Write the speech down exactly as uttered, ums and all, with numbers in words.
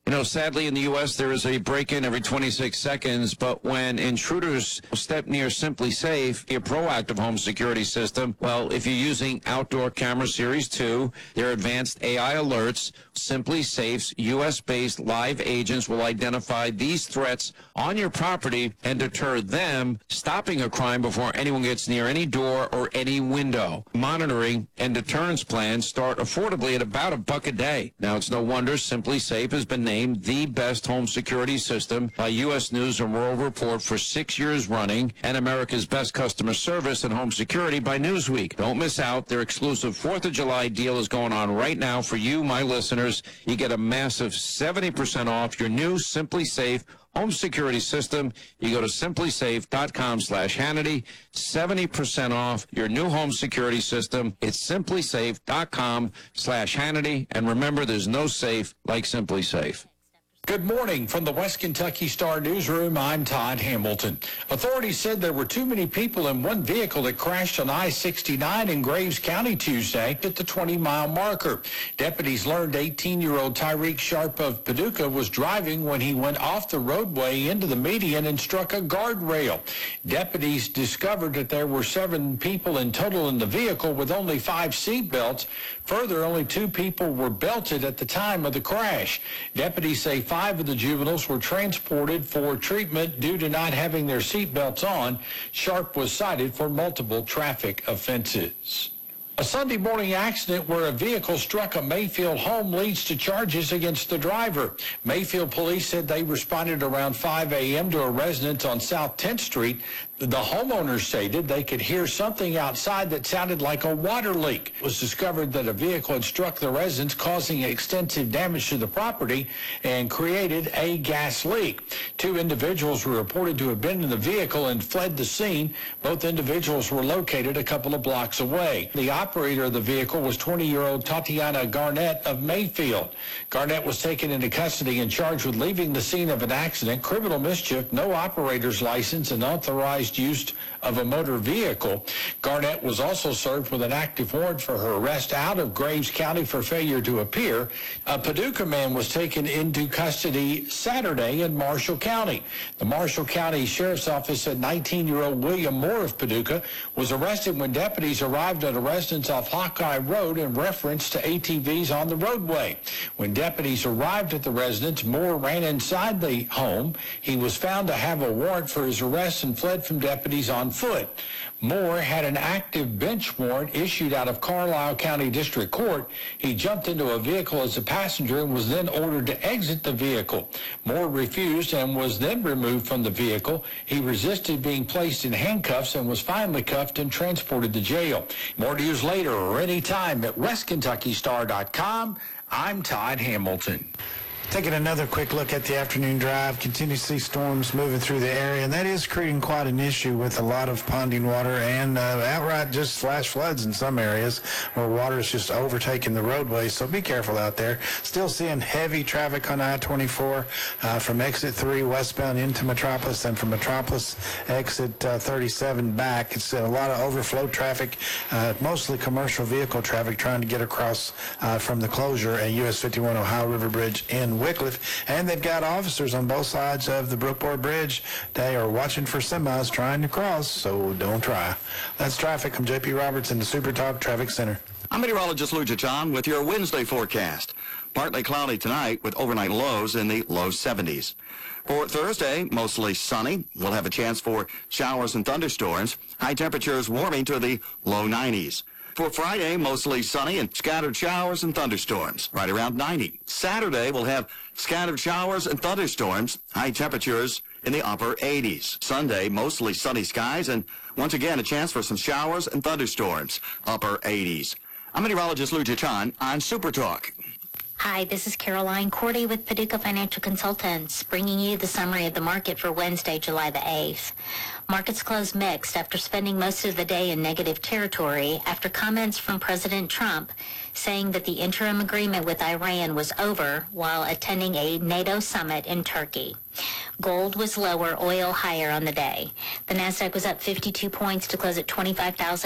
You know, sadly in the U S there is a break-in every twenty-six seconds, but when intruders step near Simply Safe, your proactive home security system, well, if you're using Outdoor Camera Series two, their advanced A I alerts, Simply Safe's U S-based live agents will identify these threats on your property and deter them, stopping a crime before anyone gets near any door or any window. Monitoring and deterrence plans start affordably at about a buck a day. Now, it's no wonder Simply Safe has been named the best home security system by U S News and World Report for six years running, and America's best customer service and home security by Newsweek. Don't miss out. Their exclusive fourth of July deal is going on right now for you, my listeners. You get a massive seventy percent off your new Simply Safe home security system. You go to simplysafe.com slash Hannity, seventy percent off your new home security system. It's simplysafe.com slash Hannity. And remember, there's no safe like Simply Safe. Good morning from the West Kentucky Star Newsroom. I'm Todd Hamilton. Authorities said there were too many people in one vehicle that crashed on I sixty-nine in Graves County Tuesday at the twenty-mile marker. Deputies learned eighteen-year-old Tyreek Sharp of Paducah was driving when he went off the roadway into the median and struck a guardrail. Deputies discovered that there were seven people in total in the vehicle with only five seat belts. Further, only two people were belted at the time of the crash. Deputies say five Five of the juveniles were transported for treatment due to not having their seatbelts on. Sharp was cited for multiple traffic offenses. A Sunday morning accident where a vehicle struck a Mayfield home leads to charges against the driver. Mayfield police said they responded around five a.m. to a residence on South tenth Street. The homeowners stated they could hear something outside that sounded like a water leak. It was discovered that a vehicle had struck the residence, causing extensive damage to the property and created a gas leak. Two individuals were reported to have been in the vehicle and fled the scene. Both individuals were located a couple of blocks away. The operator of the vehicle was twenty-year-old Tatiana Garnett of Mayfield. Garnett was taken into custody and charged with leaving the scene of an accident, criminal mischief, no operator's license, and unauthorized use of a motor vehicle. Garnett was also served with an active warrant for her arrest out of Graves County for failure to appear. A Paducah man was taken into custody Saturday in Marshall County. The Marshall County Sheriff's Office said nineteen-year-old William Moore of Paducah was arrested when deputies arrived at a residence off Hawkeye Road in reference to A T Vs on the roadway. When deputies arrived at the residence, Moore ran inside the home. He was found to have a warrant for his arrest and fled from deputies on foot. Moore had an active bench warrant issued out of Carlisle County District Court. He jumped into a vehicle as a passenger and was then ordered to exit the vehicle. Moore refused and was then removed from the vehicle. He resisted being placed in handcuffs and was finally cuffed and transported to jail. More news later or anytime at west kentucky star dot com. I'm Todd Hamilton. Taking another quick look at the afternoon drive, continue to see storms moving through the area, and that is creating quite an issue with a lot of ponding water and uh, outright just flash floods in some areas where water is just overtaking the roadways. So be careful out there. Still seeing heavy traffic on I twenty-four uh, from exit three westbound into Metropolis, and from Metropolis exit uh, thirty-seven back. It's a lot of overflow traffic, uh, mostly commercial vehicle traffic trying to get across uh, from the closure at U S fifty-one Ohio River Bridge in Wycliffe, and they've got officers on both sides of the Brookport Bridge. They are watching for semis trying to cross, so don't try. That's traffic. I'm J P Roberts in the Super Talk Traffic Center. I'm meteorologist Lou John with your Wednesday forecast. Partly cloudy tonight with overnight lows in the low seventies. For Thursday, mostly sunny. We'll have a chance for showers and thunderstorms. High temperatures warming to the low nineties. For Friday, mostly sunny and scattered showers and thunderstorms, right around ninety. Saturday, we'll have scattered showers and thunderstorms, high temperatures in the upper eighties. Sunday, mostly sunny skies, and once again, a chance for some showers and thunderstorms, upper eighties. I'm meteorologist Lou John on Super Talk. Hi, this is Caroline Cordy with Paducah Financial Consultants, bringing you the summary of the market for Wednesday, July the eighth. Markets closed mixed after spending most of the day in negative territory after comments from President Trump saying that the interim agreement with Iran was over while attending a NATO summit in Turkey. Gold was lower, oil higher on the day. The Nasdaq was up fifty-two points to close at twenty-five thousand